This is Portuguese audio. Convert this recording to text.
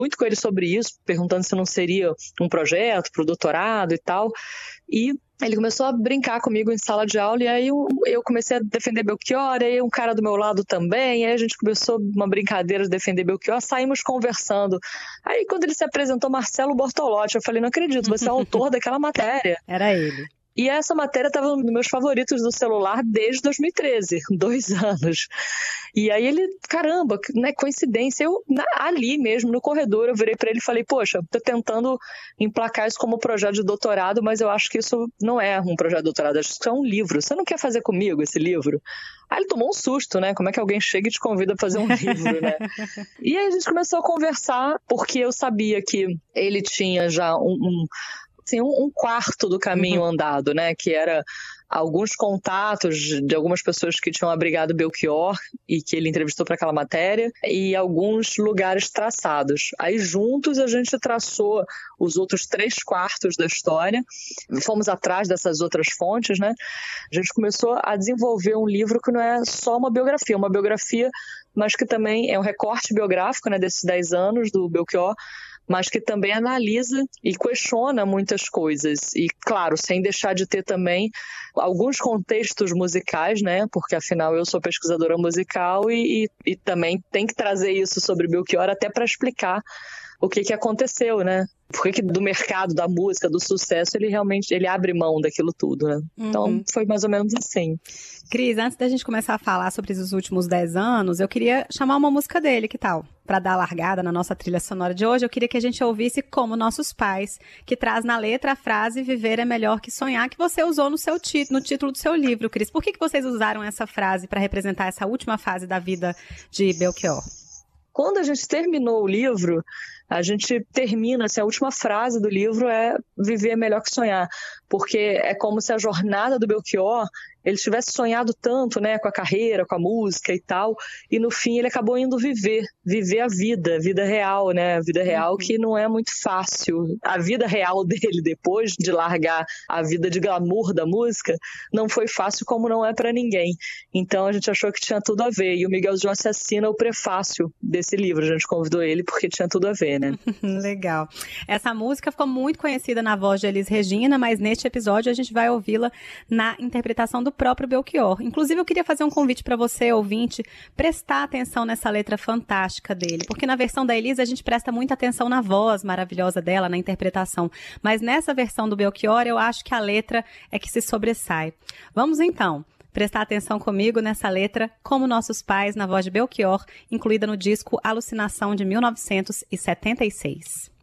muito com ele sobre isso, perguntando se não seria um projeto para o doutorado e tal. E ele começou a brincar comigo em sala de aula, e aí eu comecei a defender Belchior, e aí um cara do meu lado também, aí a gente começou uma brincadeira de defender Belchior, saímos conversando. Aí quando ele se apresentou, Marcelo Bortolotti, eu falei, não acredito, você é o autor daquela matéria. Era ele. E essa matéria estava nos meus favoritos do celular desde 2013, 2 anos. E aí ele, caramba, né, coincidência, ali mesmo, no corredor, eu virei para ele e falei, poxa, tô tentando emplacar isso como projeto de doutorado, mas eu acho que isso não é um projeto de doutorado, acho que isso é um livro, você não quer fazer comigo esse livro? Aí ele tomou um susto, né, como é que alguém chega e te convida a fazer um livro, né? E aí a gente começou a conversar, porque eu sabia que ele tinha já um quarto do caminho andado, né? Que era alguns contatos de algumas pessoas que tinham abrigado Belchior e que ele entrevistou para aquela matéria, e alguns lugares traçados. Aí juntos a gente traçou os outros 3/4 da história, fomos atrás dessas outras fontes, né? A gente começou a desenvolver um livro que não é só uma biografia, mas que também é um recorte biográfico, né, desses 10 anos do Belchior, mas que também analisa e questiona muitas coisas. E, claro, sem deixar de ter também alguns contextos musicais, né? Porque, afinal, eu sou pesquisadora musical e também tem que trazer isso sobre Belchior até para explicar o que aconteceu, né? Por que do mercado, da música, do sucesso, ele abre mão daquilo tudo, né? Então, foi mais ou menos assim. Cris, antes da gente começar a falar sobre os últimos 10 anos, eu queria chamar uma música dele, que tal? Para dar a largada na nossa trilha sonora de hoje, eu queria que a gente ouvisse Como Nossos Pais, que traz na letra a frase "Viver é melhor que sonhar", que você usou no título do seu livro, Cris. Por que vocês usaram essa frase para representar essa última fase da vida de Belchior? Quando a gente terminou o livro, a gente termina, assim, a última frase do livro é "Viver é melhor que sonhar", porque é como se a jornada do Belchior, ele tivesse sonhado tanto, né, com a carreira, com a música e tal, e no fim ele acabou indo viver a vida real, né, a vida real que não é muito fácil. A vida real dele, depois de largar a vida de glamour da música, não foi fácil, como não é para ninguém. Então a gente achou que tinha tudo a ver, e o Miguel Josse assina o prefácio desse livro, a gente convidou ele porque tinha tudo a ver, né. Legal. Essa música ficou muito conhecida na voz de Elis Regina, mas neste episódio a gente vai ouvi-la na interpretação do próprio Belchior. Inclusive, eu queria fazer um convite para você, ouvinte, prestar atenção nessa letra fantástica dele, porque na versão da Elis a gente presta muita atenção na voz maravilhosa dela, na interpretação, mas nessa versão do Belchior eu acho que a letra é que se sobressai. Vamos então prestar atenção comigo nessa letra Como Nossos Pais, na voz de Belchior, incluída no disco Alucinação de 1976.